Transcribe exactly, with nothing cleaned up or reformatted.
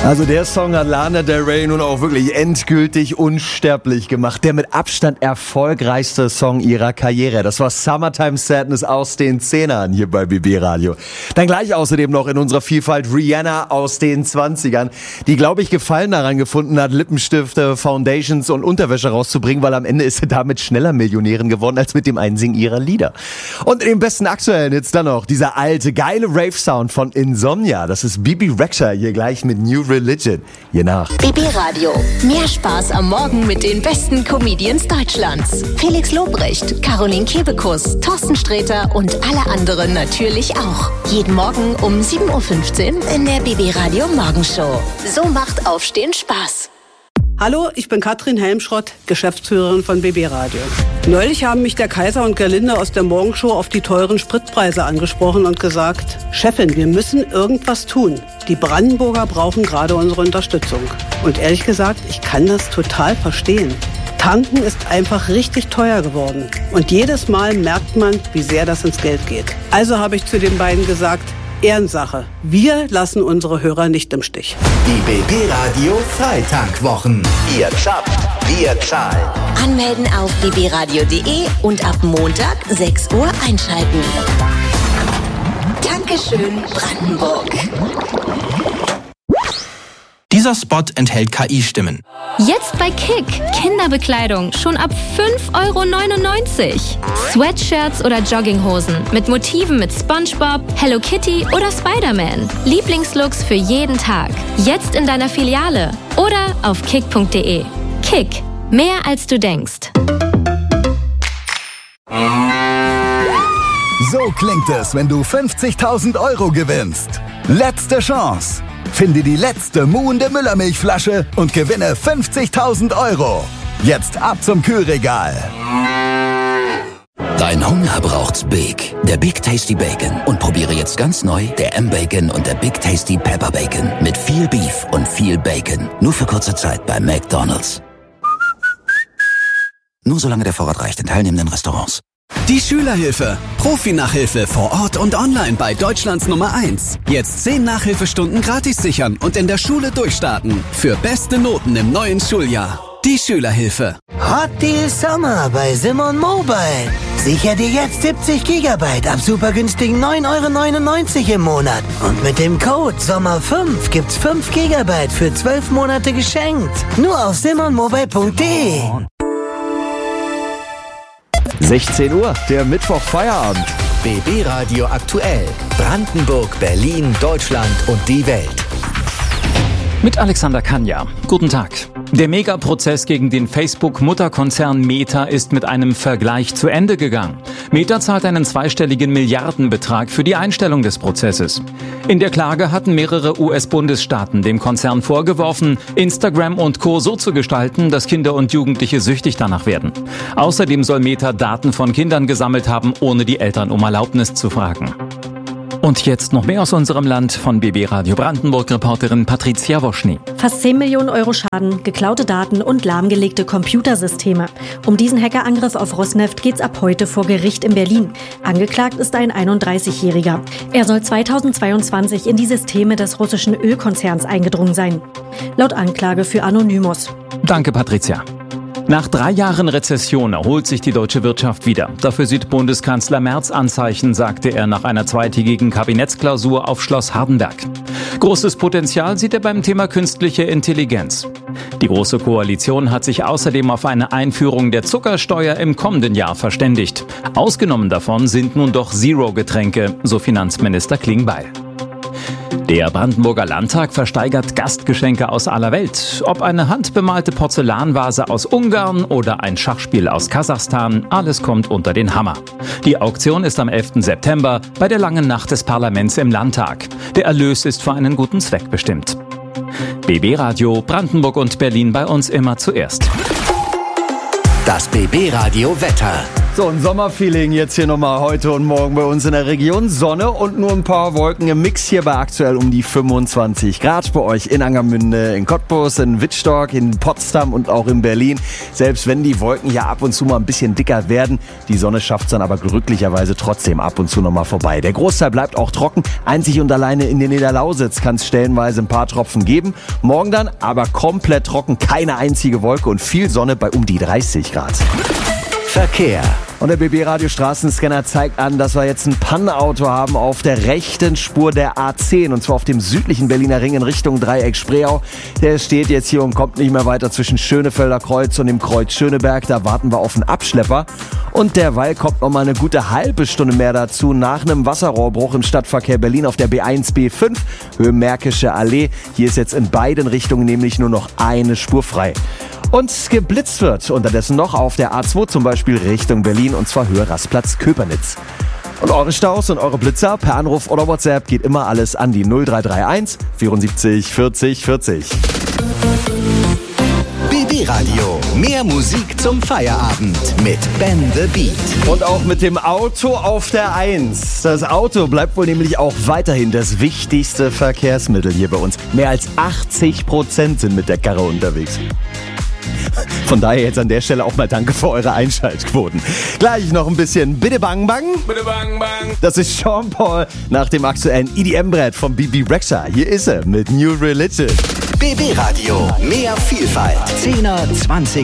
Also der Song hat Lana Del Rey nun auch wirklich endgültig unsterblich gemacht. Der mit Abstand erfolgreichste Song ihrer Karriere. Das war Summertime Sadness aus den Zehnern hier bei B B Radio. Dann gleich außerdem noch in unserer Vielfalt Rihanna aus den zwanzigern, die, glaube ich, Gefallen daran gefunden hat, Lippenstifte, Foundations und Unterwäsche rauszubringen, weil am Ende ist sie damit schneller Millionärin geworden als mit dem Einsingen ihrer Lieder. Und in den besten aktuellen jetzt dann noch dieser alte, geile Rave-Sound von Insomnia. Das ist Bebe Rexha hier gleich mit New Religion. Je nach B B Radio. Mehr Spaß am Morgen mit den besten Comedians Deutschlands. Felix Lobrecht, Caroline Kebekus, Thorsten Sträter und alle anderen natürlich auch. Jeden Morgen um sieben Uhr fünfzehn in der B B Radio Morgenshow. So macht Aufstehen Spaß. Hallo, ich bin Katrin Helmschrott, Geschäftsführerin von B B Radio. Neulich haben mich der Kaiser und Gerlinde aus der Morgenshow auf die teuren Spritpreise angesprochen und gesagt, Chefin, wir müssen irgendwas tun. Die Brandenburger brauchen gerade unsere Unterstützung. Und ehrlich gesagt, ich kann das total verstehen. Tanken ist einfach richtig teuer geworden. Und jedes Mal merkt man, wie sehr das ins Geld geht. Also habe ich zu den beiden gesagt, Ehrensache. Wir lassen unsere Hörer nicht im Stich. Die B B Radio Freitankwwochen. Ihr schafft, wir zahlen. Anmelden auf b b radio punkt de und ab Montag sechs Uhr einschalten. Dankeschön, Brandenburg. Dieser Spot enthält K I-Stimmen. Jetzt bei Kick. Kinderbekleidung schon ab fünf Euro neunundneunzig. Sweatshirts oder Jogginghosen mit Motiven mit SpongeBob, Hello Kitty oder Spider-Man. Lieblingslooks für jeden Tag. Jetzt in deiner Filiale oder auf kick punkt de. Kick. Mehr als du denkst. So klingt es, wenn du fünfzigtausend Euro gewinnst. Letzte Chance. Finde die letzte muhende Müllermilchflasche und gewinne fünfzigtausend Euro. Jetzt ab zum Kühlregal. Dein Hunger braucht's Big. Der Big Tasty Bacon. Und probiere jetzt ganz neu der M-Bacon und der Big Tasty Pepper Bacon. Mit viel Beef und viel Bacon. Nur für kurze Zeit bei McDonald's. Nur solange der Vorrat reicht in teilnehmenden Restaurants. Die Schülerhilfe. Profi-Nachhilfe vor Ort und online bei Deutschlands Nummer eins. Jetzt zehn Nachhilfestunden gratis sichern und in der Schule durchstarten. Für beste Noten im neuen Schuljahr. Die Schülerhilfe. Hot Deal Sommer bei Simon Mobile. Sicher dir jetzt siebzig Gigabyte ab super günstigen neun Euro neunundneunzig im Monat. Und mit dem Code Sommer fünf gibt's fünf Gigabyte für zwölf Monate geschenkt. Nur auf simon mobile punkt de. sechzehn Uhr, der Mittwoch-Feierabend. B B Radio aktuell. Brandenburg, Berlin, Deutschland und die Welt. Mit Alexander Kanja. Guten Tag. Der Megaprozess gegen den Facebook-Mutterkonzern Meta ist mit einem Vergleich zu Ende gegangen. Meta zahlt einen zweistelligen Milliardenbetrag für die Einstellung des Prozesses. In der Klage hatten mehrere U S-Bundesstaaten dem Konzern vorgeworfen, Instagram und Co. so zu gestalten, dass Kinder und Jugendliche süchtig danach werden. Außerdem soll Meta Daten von Kindern gesammelt haben, ohne die Eltern um Erlaubnis zu fragen. Und jetzt noch mehr aus unserem Land von B B Radio Brandenburg-Reporterin Patricia Woschny. Fast zehn Millionen Euro Schaden, geklaute Daten und lahmgelegte Computersysteme. Um diesen Hackerangriff auf Rosneft geht's ab heute vor Gericht in Berlin. Angeklagt ist ein einunddreißigjähriger. Er soll zweitausendzweiundzwanzig in die Systeme des russischen Ölkonzerns eingedrungen sein. Laut Anklage für Anonymous. Danke, Patricia. Nach drei Jahren Rezession erholt sich die deutsche Wirtschaft wieder. Dafür sieht Bundeskanzler Merz Anzeichen, sagte er nach einer zweitägigen Kabinettsklausur auf Schloss Hardenberg. Großes Potenzial sieht er beim Thema künstliche Intelligenz. Die Große Koalition hat sich außerdem auf eine Einführung der Zuckersteuer im kommenden Jahr verständigt. Ausgenommen davon sind nun doch Zero-Getränke, so Finanzminister Klingbeil. Der Brandenburger Landtag versteigert Gastgeschenke aus aller Welt. Ob eine handbemalte Porzellanvase aus Ungarn oder ein Schachspiel aus Kasachstan, alles kommt unter den Hammer. Die Auktion ist am elften September bei der langen Nacht des Parlaments im Landtag. Der Erlös ist für einen guten Zweck bestimmt. B B Radio Brandenburg und Berlin bei uns immer zuerst. Das B B Radio Wetter. So, ein Sommerfeeling jetzt hier nochmal heute und morgen bei uns in der Region. Sonne und nur ein paar Wolken im Mix hier bei aktuell um die fünfundzwanzig Grad bei euch in Angermünde, in Cottbus, in Wittstock, in Potsdam und auch in Berlin. Selbst wenn die Wolken hier ab und zu mal ein bisschen dicker werden, die Sonne schafft es dann aber glücklicherweise trotzdem ab und zu nochmal vorbei. Der Großteil bleibt auch trocken. Einzig und alleine in der Niederlausitz kann es stellenweise ein paar Tropfen geben. Morgen dann aber komplett trocken, keine einzige Wolke und viel Sonne bei um die dreißig Grad. Verkehr. Und der B B-Radio Straßenscanner zeigt an, dass wir jetzt ein Pannenauto haben auf der rechten Spur der A zehn. Und zwar auf dem südlichen Berliner Ring in Richtung Dreieck Spreeau. Der steht jetzt hier und kommt nicht mehr weiter zwischen Schönefelder Kreuz und dem Kreuz Schöneberg. Da warten wir auf einen Abschlepper. Und derweil kommt noch mal eine gute halbe Stunde mehr dazu nach einem Wasserrohrbruch im Stadtverkehr Berlin auf der B eins B fünf, Höhe Märkische Allee. Hier ist jetzt in beiden Richtungen nämlich nur noch eine Spur frei. Und geblitzt wird unterdessen noch auf der A zwei zum Beispiel Richtung Berlin und zwar Höhe Rastplatz Köpernitz. Und eure Staus und eure Blitzer per Anruf oder WhatsApp geht immer alles an die null drei drei eins vierundsiebzig vierzig vierzig. B B-Radio. Mehr Musik zum Feierabend mit Ben the Beat. Und auch mit dem Auto auf der eins. Das Auto bleibt wohl nämlich auch weiterhin das wichtigste Verkehrsmittel hier bei uns. Mehr als achtzig Prozent sind mit der Karre unterwegs. Von daher jetzt an der Stelle auch mal danke für eure Einschaltquoten. Gleich noch ein bisschen Bitte Bang Bang. Bitte Bang Bang. Das ist Sean Paul nach dem aktuellen E D M-Brett von B B Rexha. Hier ist er mit New Religion. B B-Radio. Mehr Vielfalt. zehner, zwanziger